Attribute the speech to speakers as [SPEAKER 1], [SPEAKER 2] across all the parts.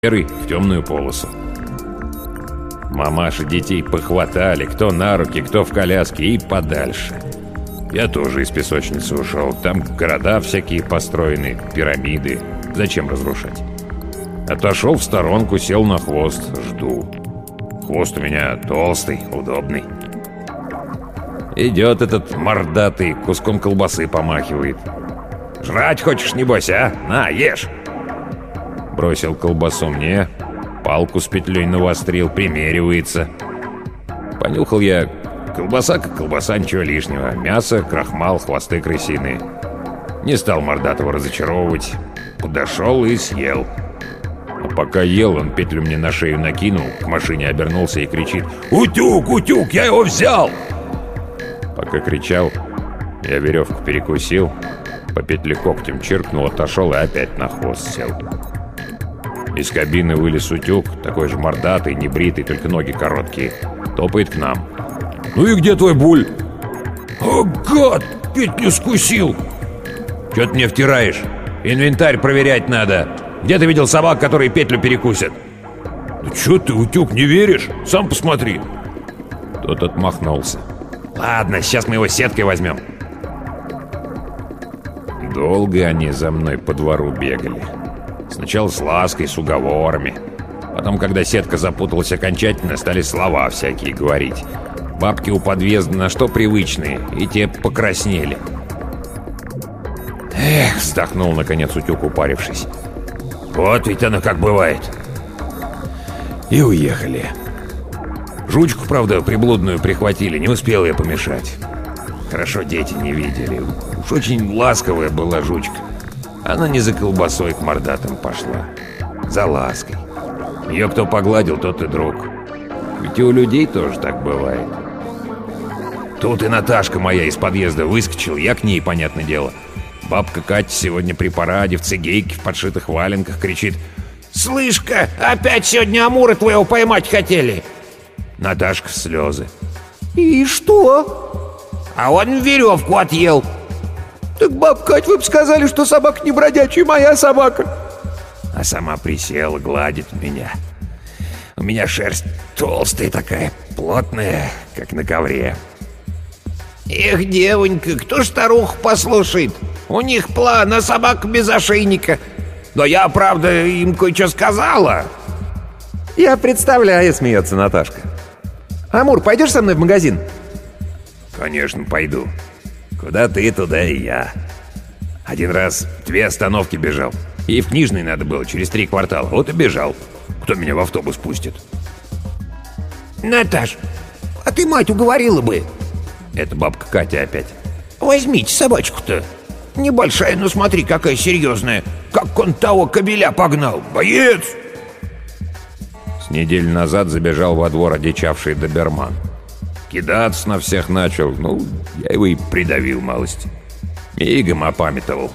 [SPEAKER 1] серый в темную полосу. Мамаши детей похватали, кто на руки, кто в коляске, и подальше. Я тоже из песочницы ушел. Там города всякие построены, пирамиды. Зачем разрушать? Отошел в сторонку, сел на хвост, жду. Хвост у меня толстый, удобный. Идет этот мордатый, куском колбасы помахивает. «Жрать хочешь, небось, а? На, ешь!» Бросил колбасу мне, палку с петлей навострил, примеривается. Понюхал я. Колбаса как колбаса, ничего лишнего. Мясо, крахмал, хвосты крысиные. Не стал мордатого разочаровывать. Подошел и съел. А пока ел, он петлю мне на шею накинул, к машине обернулся и кричит: «Утюг, утюг, я его взял!» Пока кричал, я веревку перекусил, по петле когтем чиркнул, отошел и опять на хвост сел. Из кабины вылез утюг, такой же мордатый, небритый, только ноги короткие. Топает к нам. «Ну и где твой буль?» «О, гад! Петлю скусил!» «Чё ты мне втираешь? Инвентарь проверять надо. Где ты видел собак, которые петлю перекусят?» «Да чё ты, утюг, не веришь? Сам посмотри!» Тот отмахнулся. «Ладно, сейчас мы его сеткой возьмем». Долго они за мной по двору бегали. Сначала с лаской, с уговорами. Потом, когда сетка запуталась окончательно, стали слова всякие говорить. Бабки у подъезда на что привычные, и те покраснели. «Эх!» — вздохнул наконец утюг, упарившись. «Вот ведь оно как бывает!» И уехали. Жучку, правда, приблудную прихватили, не успел я помешать. Хорошо дети не видели. Уж очень ласковая была жучка. Она не за колбасой к мордатам пошла, за лаской. Ее кто погладил, тот и друг. Ведь и у людей тоже так бывает. Тут и Наташка моя из подъезда выскочила, я к ней, понятное дело. Бабка Катя сегодня при параде, в цигейке, в подшитых валенках кричит: «Слышь-ка, опять сегодня амура твоего поймать хотели!» Наташка в слезы.
[SPEAKER 2] «И что?»
[SPEAKER 1] «А он веревку отъел!»
[SPEAKER 2] «Так, бабка Кать, вы бы сказали, что собака не бродячая, моя собака!»
[SPEAKER 1] А сама присела, гладит меня. У меня шерсть толстая такая, плотная, как на ковре.
[SPEAKER 2] «Эх, девонька, кто ж старуху послушает? У них план, а собака без ошейника.
[SPEAKER 1] Но я, правда, им кое-что сказала».
[SPEAKER 2] «Я представляю», — смеется Наташка. «Амур, пойдешь со мной в магазин?»
[SPEAKER 1] «Конечно, пойду. Куда ты, туда и я. Один раз 2 остановки бежал. И в книжный надо было, через 3 квартала. Вот и бежал. Кто меня в автобус пустит?»
[SPEAKER 2] «Наташ, а ты мать уговорила бы?»
[SPEAKER 1] Это бабка Катя опять.
[SPEAKER 2] «Возьмите собачку-то. Небольшая, но смотри, какая серьезная. Как он того кобеля погнал. Боец!»
[SPEAKER 1] С неделю назад забежал во двор одичавший доберман. Кидаться на всех начал. Ну, я его и придавил малость. Мигом опамятовал.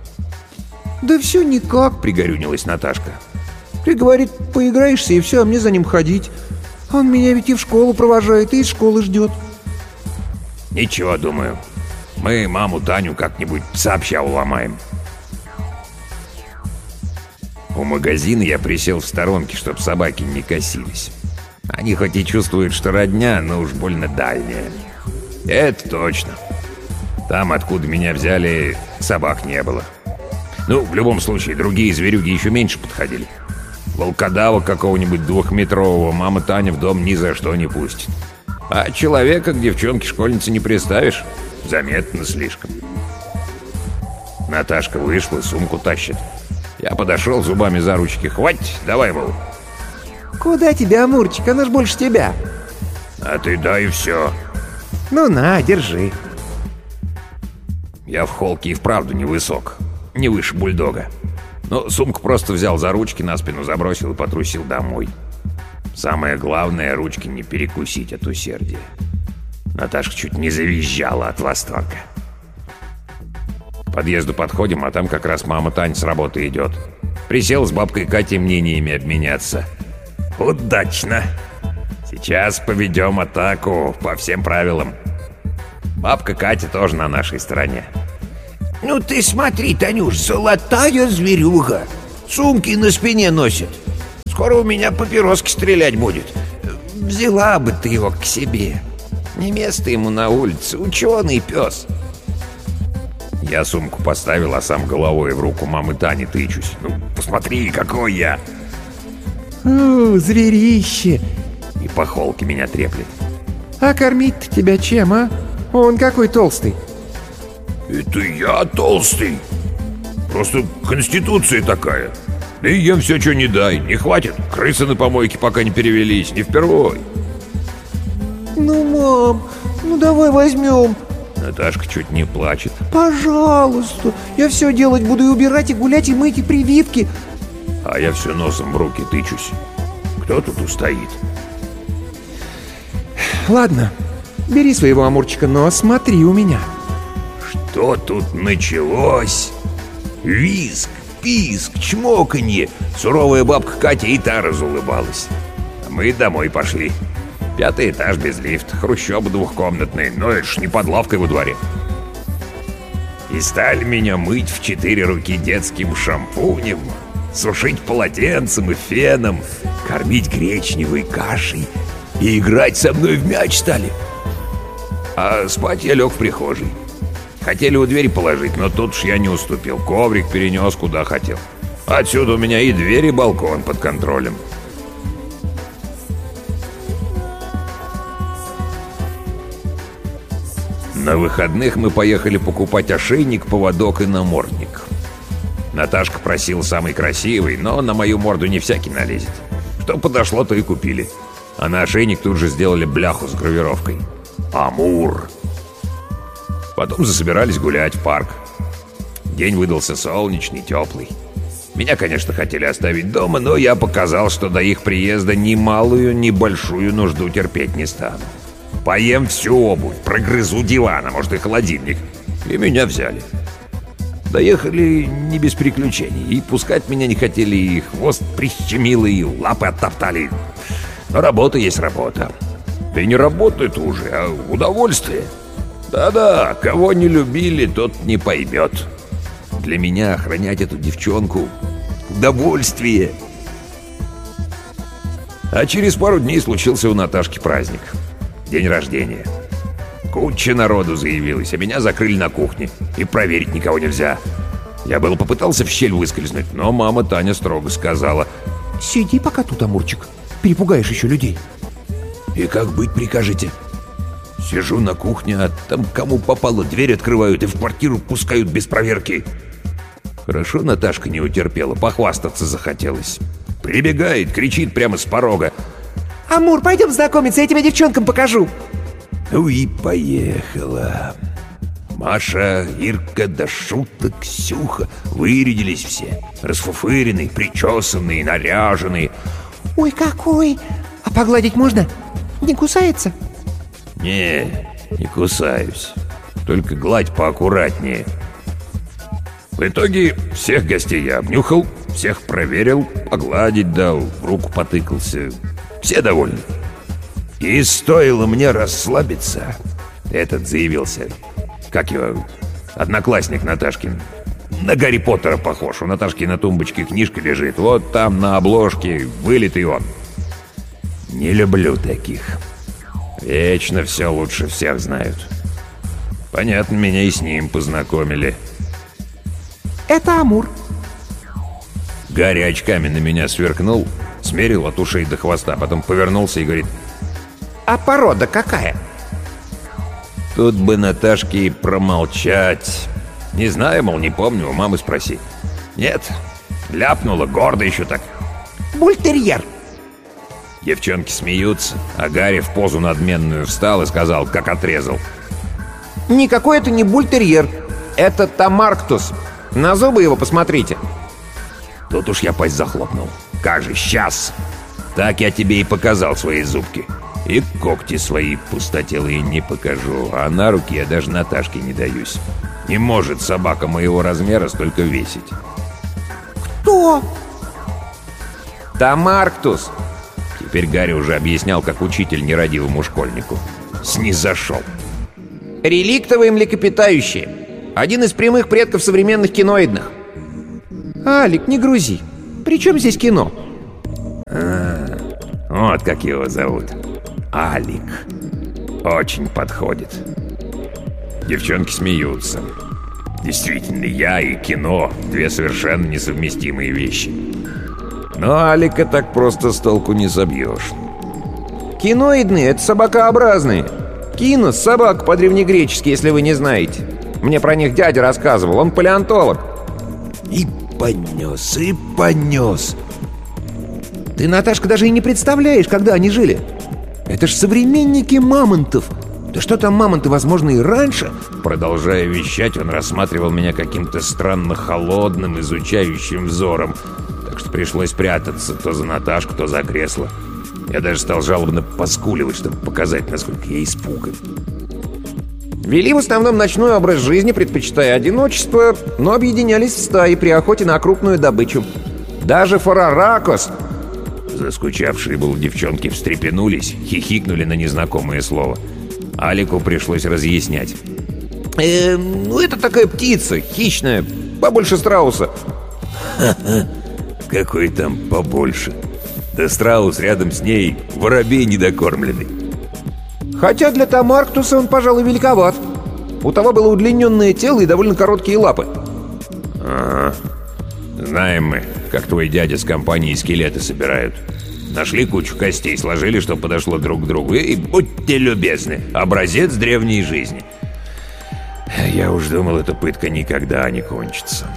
[SPEAKER 2] «Да все никак», — пригорюнилась Наташка. «Ты, говорит, поиграешься и все, а мне за ним ходить. Он меня ведь и в школу провожает, и из школы ждет».
[SPEAKER 1] «Ничего, думаю. Мы маму Таню как-нибудь сообща уломаем». У магазина я присел в сторонке, чтоб собаки не косились. Они хоть и чувствуют, что родня, но уж больно дальняя. Это точно. Там, откуда меня взяли, собак не было. Ну, в любом случае, другие зверюги еще меньше подходили. Волкодава какого-нибудь 2-метрового мама Таня в дом ни за что не пустит. А человека к девчонке-школьнице не приставишь. Заметно слишком. Наташка вышла, сумку тащит. Я подошел, зубами за ручки. «Хватит, давай, мол».
[SPEAKER 2] «Куда тебя, Амурчик? Она ж больше тебя».
[SPEAKER 1] «А ты дай и все».
[SPEAKER 2] «Ну на, держи».
[SPEAKER 1] Я в холке и вправду невысок. Не выше бульдога. Но сумку просто взял за ручки, на спину забросил и потрусил домой. Самое главное, ручки не перекусить от усердия. Наташка чуть не завизжала от восторга. К подъезду подходим, а там как раз мама Таня с работы идет. Присел с бабкой Катей мнениями обменяться. «Удачно! Сейчас поведем атаку по всем правилам». Бабка Катя тоже на нашей стороне.
[SPEAKER 2] «Ну ты смотри, Танюш, золотая зверюга. Сумки на спине носит. Скоро у меня папироски стрелять будет. Взяла бы ты его к себе. Не место ему на улице, ученый пес.
[SPEAKER 1] Я сумку поставил, а сам головой в руку мамы Тани тычусь. Ну, посмотри, какой я!
[SPEAKER 2] Зверище!
[SPEAKER 1] И по холке меня треплет.
[SPEAKER 2] А кормить-то тебя чем, а? Он какой толстый.
[SPEAKER 1] Это я толстый. Просто конституция такая. Да и ем все, что не дай. Не хватит. Крысы на помойке пока не перевелись. Не впервой.
[SPEAKER 2] Ну, мам, ну давай возьмем.
[SPEAKER 1] Наташка чуть не плачет.
[SPEAKER 2] Пожалуйста. Я все делать буду, и убирать, и гулять, и мыть, и прививки.
[SPEAKER 1] А я все носом в руки тычусь. Кто тут устоит?
[SPEAKER 2] Ладно, бери своего амурчика, но смотри у меня.
[SPEAKER 1] Что тут началось? Визг, писк, чмоканье. Суровая бабка Катя и та разулыбалась. А мы домой пошли. 5-й этаж без лифта, хрущоба двухкомнатный, но это ж не под лавкой во дворе. И стали меня мыть в 4 руки детским шампунем, сушить полотенцем и феном, кормить гречневой кашей и играть со мной в мяч стали. А спать я лег в прихожей. Хотели у двери положить, но тут уж я не уступил. Коврик перенес куда хотел. Отсюда у меня и дверь, и балкон под контролем. На выходных мы поехали покупать ошейник, поводок и намордник. Наташка просила самый красивый, но на мою морду не всякий налезет. Что подошло, то и купили. А на ошейник тут же сделали бляху с гравировкой. «Амур». Потом засобирались гулять в парк. День выдался солнечный, теплый. Меня, конечно, хотели оставить дома, но я показал, что до их приезда ни малую, ни большую нужду терпеть не стану. Поем всю обувь, прогрызу диван, а может и холодильник. И меня взяли. Доехали не без приключений. И пускать меня не хотели, и хвост прищемило, и лапы оттоптали. Но работа есть работа. Да и не работа это уже, а удовольствие. Да-да, кого не любили, тот не поймет. Для меня охранять эту девчонку — удовольствие. А через пару дней случился у Наташки праздник. День рождения. Куча народу заявилась, а меня закрыли на кухне. И проверить никого нельзя. Я было попытался в щель выскользнуть, но мама Таня строго сказала:
[SPEAKER 2] «Сиди пока тут, амурчик, перепугаешь еще людей».
[SPEAKER 1] «И как быть прикажете?» Сижу на кухне, а там кому попало дверь открывают и в квартиру пускают без проверки. Хорошо Наташка не утерпела, похвастаться захотелось. Прибегает, кричит прямо с порога:
[SPEAKER 2] «Амур, пойдем знакомиться, я тебе девчонкам покажу».
[SPEAKER 1] Ну и поехала. Маша, Ирка, да Шута, Ксюха вырядились все. Расфуфыренные, причесанные, наряженные.
[SPEAKER 2] «Ой, какой! А погладить можно? Не кусается?»
[SPEAKER 1] Не кусаюсь. Только гладь поаккуратнее. В итоге всех гостей я обнюхал, всех проверил, погладить дал, в руку потыкался. Все довольны. И стоило мне расслабиться, этот заявился. Как его? Одноклассник Наташкин. На Гарри Поттера похож. У Наташки на тумбочке книжка лежит. Вот там на обложке вылитый он. Не люблю таких. Вечно все лучше всех знают. Понятно, меня и с ним познакомили.
[SPEAKER 2] «Это Амур».
[SPEAKER 1] Гарри очками на меня сверкнул, смерил от ушей до хвоста, потом повернулся и говорит:
[SPEAKER 2] «А порода какая?»
[SPEAKER 1] Тут бы Наташке и промолчать. Не знаю, мол, не помню, у мамы спроси. Нет, ляпнула, гордо еще так.
[SPEAKER 2] «Бультерьер».
[SPEAKER 1] Девчонки смеются, а Гарри в позу надменную встал и сказал, как отрезал:
[SPEAKER 2] «Никакой это не бультерьер, это тамарктус. На зубы его посмотрите».
[SPEAKER 1] Тут уж я пасть захлопнул. Как же, сейчас! Так я тебе и показал свои зубки. И когти свои пустотелые не покажу, а на руки я даже Наташке не даюсь. Не может собака моего размера столько весить.
[SPEAKER 2] «Кто?»
[SPEAKER 1] «Тамарктус!» Теперь Гарри уже объяснял, как учитель нерадивому школьнику. Снизошел.
[SPEAKER 2] «Реликтовые млекопитающие. Один из прямых предков современных киноидных». «Алик, не грузи. При чем здесь кино?»
[SPEAKER 1] Вот как его зовут. Алик. Очень подходит. Девчонки смеются. Действительно, я и кино — две совершенно несовместимые вещи. Но Алика так просто с толку не собьешь.
[SPEAKER 2] Киноидные — это собакообразные. Кинос — собак по-древнегречески, если вы не знаете. Мне про них дядя рассказывал, он палеонтолог.
[SPEAKER 1] И понес, и понес.
[SPEAKER 2] Ты, Наташка, даже и не представляешь, когда они жили. Это ж современники мамонтов. Да что там мамонты, возможно, и раньше?
[SPEAKER 1] Продолжая вещать, он рассматривал меня каким-то странно холодным, изучающим взором. Так что пришлось прятаться то за Наташку, то за кресло. Я даже стал жалобно поскуливать, чтобы показать, насколько я испуган.
[SPEAKER 2] Вели в основном ночной образ жизни, предпочитая одиночество, но объединялись в стаи при охоте на крупную добычу. Даже фараракос...
[SPEAKER 1] Заскучавшие было девчонки встрепенулись, хихикнули на незнакомое слово. Алику пришлось разъяснять.
[SPEAKER 2] Ну это такая птица, хищная, побольше страуса.
[SPEAKER 1] Ха-ха, какой там побольше. Да страус рядом с ней воробей недокормленный.
[SPEAKER 2] Хотя для Тамарктуса он, пожалуй, великоват. У того было удлиненное тело и довольно короткие лапы.
[SPEAKER 1] Ага. Знаем мы, как твой дядя с компанией скелеты собирают. Нашли кучу костей, сложили, что подошло друг к другу. И будьте любезны, образец древней жизни. Я уж думал, эта пытка никогда не кончится.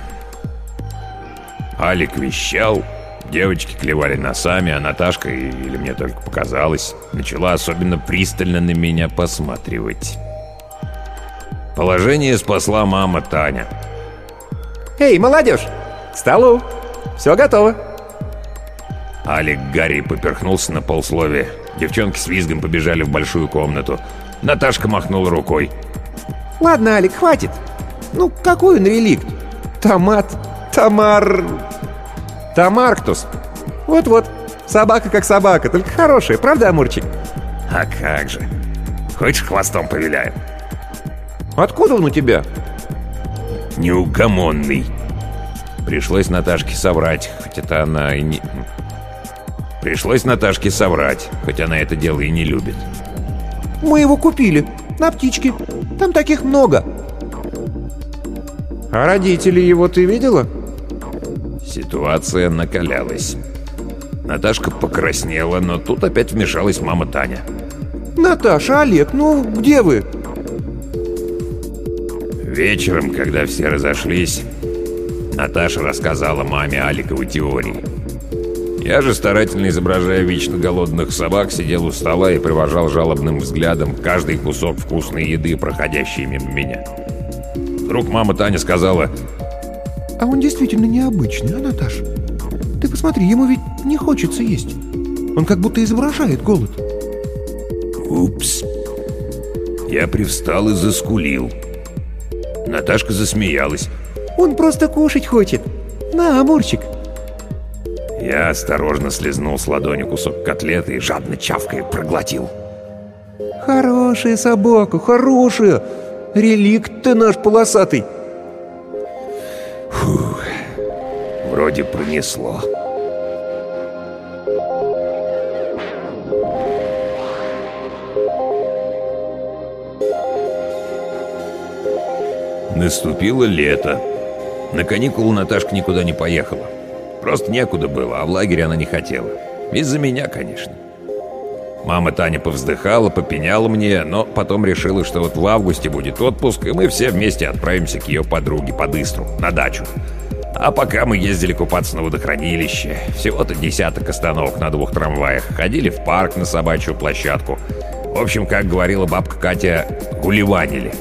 [SPEAKER 1] Алик вещал, девочки клевали носами, а Наташка, или мне только показалось, начала особенно пристально на меня посматривать. Положение спасла мама Таня.
[SPEAKER 2] «Эй, молодежь, к столу! Все готово!»
[SPEAKER 1] Алик Гарри поперхнулся на полсловия. Девчонки с визгом побежали в большую комнату. Наташка махнула рукой.
[SPEAKER 2] «Ладно, Алик, хватит. Ну, какой он реликт? Тамарктус. Вот-вот, собака как собака, только хорошая, правда, Амурчик?»
[SPEAKER 1] «А как же! Хочешь, хвостом повиляю?»
[SPEAKER 2] «Откуда он у тебя?»
[SPEAKER 1] «Неугомонный». Пришлось Наташке соврать, хоть она это дело и не любит.
[SPEAKER 2] «Мы его купили, на птичке. Там таких много». «А родители его ты видела?»
[SPEAKER 1] Ситуация накалялась. Наташка покраснела, но тут опять вмешалась мама Таня.
[SPEAKER 2] «Наташа, Олег, ну где вы?»
[SPEAKER 1] Вечером, когда все разошлись, Наташа рассказала маме Аликовой теории. Я же, старательно изображая вечно голодных собак, сидел у стола и провожал жалобным взглядом каждый кусок вкусной еды, проходящий мимо меня. Вдруг мама Таня сказала:
[SPEAKER 2] «А он действительно необычный, а, Наташа? Ты посмотри, ему ведь не хочется есть. Он как будто изображает голод».
[SPEAKER 1] «Упс». Я привстал и заскулил. Наташка засмеялась.
[SPEAKER 2] «Он просто кушать хочет. На, Амурчик».
[SPEAKER 1] Я осторожно слезнул с ладони кусок котлеты и, жадно чавкая, проглотил.
[SPEAKER 2] «Хорошая собака, хорошая. Реликт ты наш полосатый».
[SPEAKER 1] Фух, вроде пронесло. Наступило лето. На каникулы Наташка никуда не поехала. Просто некуда было, а в лагере она не хотела. Из-за меня, конечно. Мама Таня повздыхала, попеняла мне, но потом решила, что вот в августе будет отпуск, и мы все вместе отправимся к ее подруге под Истру, на дачу. А пока мы ездили купаться на водохранилище, всего-то 10 остановок на 2 трамваях, ходили в парк на собачью площадку. В общем, как говорила бабка Катя, гулеванили.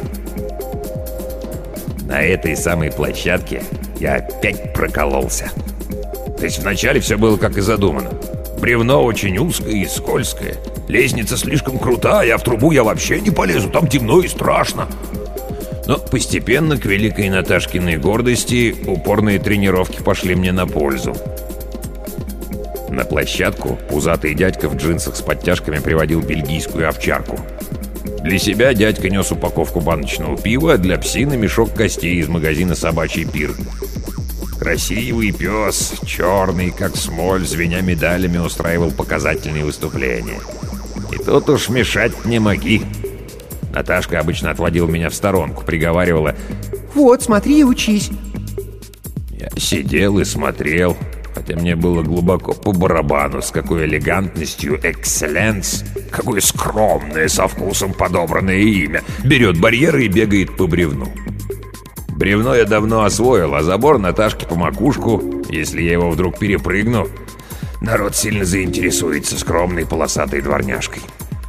[SPEAKER 1] На этой самой площадке я опять прокололся. То есть вначале все было как и задумано. Бревно очень узкое и скользкое. Лестница слишком крутая, а в трубу я вообще не полезу, там темно и страшно. Но постепенно, к великой Наташкиной гордости, упорные тренировки пошли мне на пользу. На площадку пузатый дядька в джинсах с подтяжками приводил бельгийскую овчарку. Для себя дядька нес упаковку баночного пива, а для псины мешок костей из магазина «Собачий пир». Красивый пес, черный, как смоль, звеня медалями, устраивал показательные выступления. И тут уж мешать не моги. Наташка обычно отводила меня в сторонку, приговаривала:
[SPEAKER 2] «Вот, смотри и учись».
[SPEAKER 1] Я сидел и смотрел, хотя мне было глубоко по барабану, с какой элегантностью «Экселленс», какое скромное, со вкусом подобранное имя, берет барьеры и бегает по бревну. Бревно я давно освоил, а забор Наташки по макушку, если я его вдруг перепрыгну, народ сильно заинтересуется скромной полосатой дворняжкой.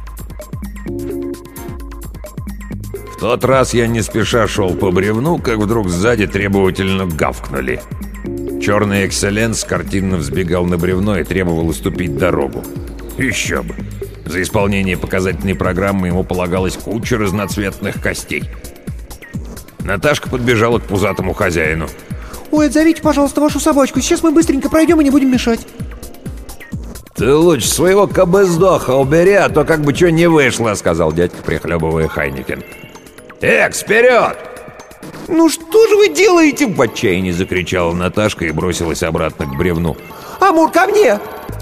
[SPEAKER 1] В тот раз я не спеша шел по бревну, как вдруг сзади требовательно гавкнули. Черный «Экселленс» картинно взбегал на бревно и требовал уступить дорогу. Еще бы! За исполнение показательной программы ему полагалась куча разноцветных костей. Наташка подбежала к пузатому хозяину.
[SPEAKER 2] «Ой, отзовите, пожалуйста, вашу собачку. Сейчас мы быстренько пройдем и не будем мешать».
[SPEAKER 1] «Ты лучше своего кабыздоха убери, а то как бы что не вышло», — сказал дядька, прихлебывая Хайникен. «Экс, вперед!»
[SPEAKER 2] «Ну что же вы делаете?» —
[SPEAKER 1] в отчаянии закричала Наташка и бросилась обратно к бревну.
[SPEAKER 2] «Амур, ко мне!»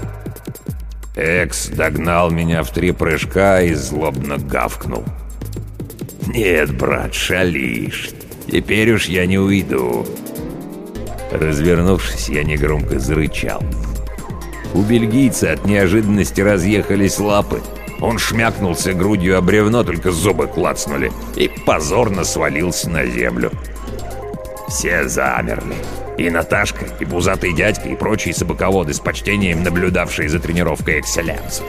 [SPEAKER 1] Экс догнал меня в 3 прыжка и злобно гавкнул. «Нет, брат, шалишь. Теперь уж я не уйду». Развернувшись, я негромко зарычал. У бельгийца от неожиданности разъехались лапы. Он шмякнулся грудью о бревно, только зубы клацнули, и позорно свалился на землю. Все замерли. И Наташка, и пузатый дядька, и прочие собаководы с почтением, наблюдавшие за тренировкой «Экселленс».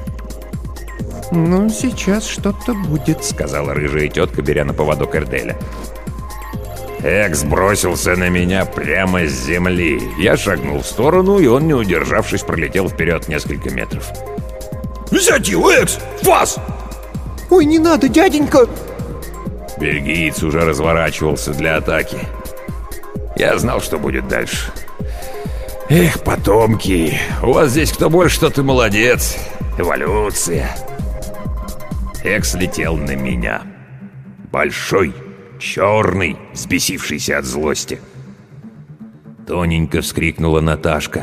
[SPEAKER 2] «Ну, сейчас что-то будет», —
[SPEAKER 1] сказала рыжая тетка, беря на поводок Эрделя. Экс бросился на меня прямо с земли. Я шагнул в сторону, и он, не удержавшись, пролетел вперед несколько метров. «Взять его, Экс! Вас!»
[SPEAKER 2] «Ой, не надо, дяденька!»
[SPEAKER 1] Бельгиец уже разворачивался для атаки. Я знал, что будет дальше. «Эх, потомки! У вас здесь кто больше, тот и молодец! Эволюция!» Экс летел на меня. Большой, черный, взбесившийся от злости. Тоненько вскрикнула Наташка.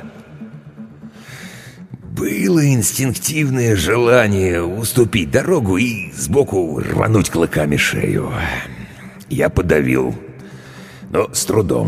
[SPEAKER 1] Было инстинктивное желание уступить дорогу и сбоку рвануть клыками шею. Я подавил, но с трудом.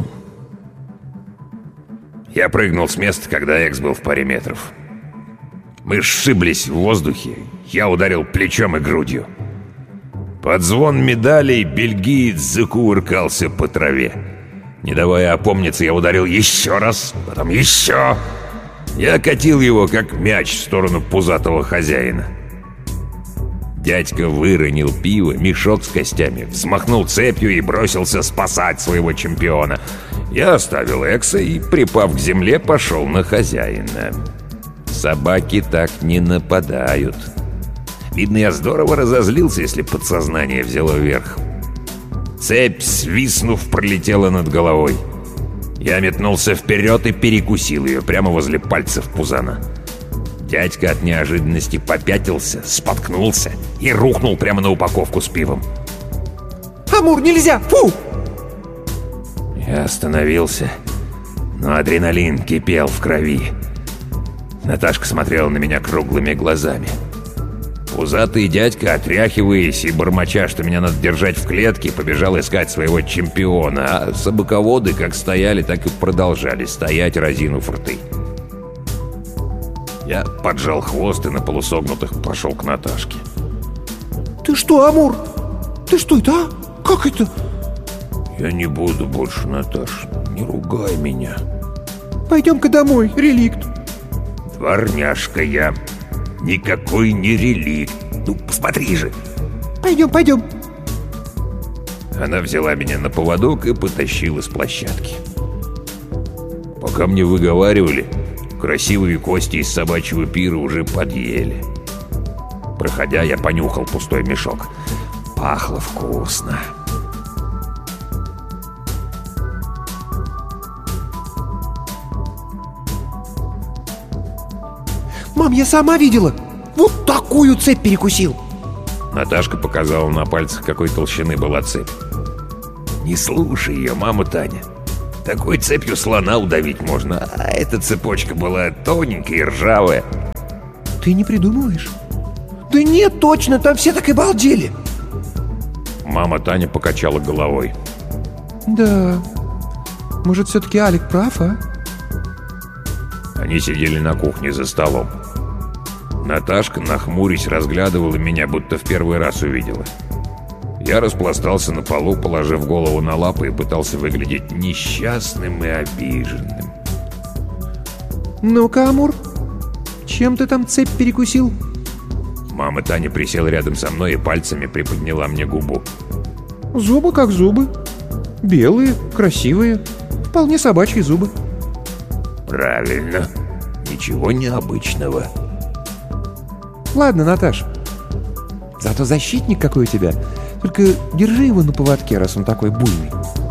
[SPEAKER 1] Я прыгнул с места, когда Экс был в паре метров. Мы сшиблись в воздухе. Я ударил плечом и грудью. Под звон медалей бельгиец закувыркался по траве. Не давая опомниться, я ударил еще раз, потом еще. Я катил его, как мяч, в сторону пузатого хозяина. Дядька выронил пиво, мешок с костями, взмахнул цепью и бросился спасать своего чемпиона. Я оставил Экса и, припав к земле, пошел на хозяина. Собаки так не нападают. Видно, я здорово разозлился, если подсознание взяло вверх. Цепь, свистнув, пролетела над головой. Я метнулся вперед и перекусил ее прямо возле пальцев пузана. Дядька от неожиданности попятился, споткнулся и рухнул прямо на упаковку с пивом.
[SPEAKER 2] «Амур, нельзя! Фу!»
[SPEAKER 1] Я остановился, но адреналин кипел в крови. Наташка смотрела на меня круглыми глазами. Пузатый дядька, отряхиваясь и бормоча, что меня надо держать в клетке, побежал искать своего чемпиона, а собаководы как стояли, так и продолжали стоять, разинув рты. Я поджал хвост и на полусогнутых пошел к Наташке.
[SPEAKER 2] «Ты что, Амур? Ты что это, а? Как это?»
[SPEAKER 1] «Я не буду больше, Наташ, не ругай меня».
[SPEAKER 2] «Пойдем-ка домой, реликт».
[SPEAKER 1] «Дворняжка я. Никакой не реликт. Ну, посмотри же».
[SPEAKER 2] «Пойдем, пойдем».
[SPEAKER 1] Она взяла меня на поводок и потащила с площадки. Пока мне выговаривали, красивые кости из собачьего пира уже подъели. Проходя, я понюхал пустой мешок. Пахло вкусно.
[SPEAKER 2] «Мам, я сама видела! Вот такую цепь перекусил!»
[SPEAKER 1] Наташка показала на пальцах, какой толщины была цепь. «Не слушай ее, мама Таня. Такой цепью слона удавить можно, а эта цепочка была тоненькая и ржавая.
[SPEAKER 2] Ты не придумываешь? Да нет, точно, там все так и балдели.
[SPEAKER 1] Мама Таня покачала головой.
[SPEAKER 2] Да, может, все-таки Алик прав, а?
[SPEAKER 1] Они сидели на кухне за столом. Наташка, нахмурясь, разглядывала меня, будто в первый раз увидела. Я распластался на полу, положив голову на лапы, и пытался выглядеть несчастным и обиженным.
[SPEAKER 2] Ну-ка, Амур, чем ты там цепь перекусил?
[SPEAKER 1] Мама Таня присела рядом со мной и пальцами приподняла мне губу.
[SPEAKER 2] Зубы как зубы. Белые, красивые, вполне собачьи зубы.
[SPEAKER 1] Правильно. Ничего необычного.
[SPEAKER 2] Ладно, Наташ. Зато защитник какой у тебя. Только держи его на поводке, раз он такой буйный.